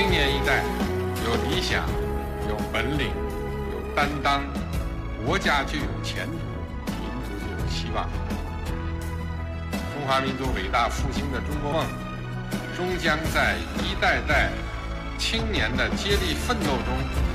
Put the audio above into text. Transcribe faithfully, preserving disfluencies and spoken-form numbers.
青年一代有理想、有本领、有担当，国家就有前途，民族就有希望。中华民族伟大复兴的中国梦，终将在一代代青年的接力奋斗中